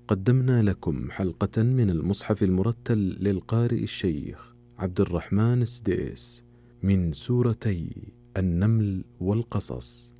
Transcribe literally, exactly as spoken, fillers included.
قدمنا لكم حلقة من المصحف المرتل للقارئ الشيخ عبد الرحمن السديس من سورتي النمل والقصص.